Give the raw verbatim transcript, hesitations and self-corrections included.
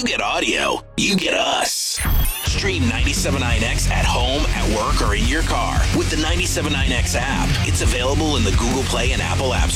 you get audio, you get us. Stream ninety-seven point nine X at home, at work, or in your car with the ninety-seven point nine X app. It's available in the Google Play and Apple App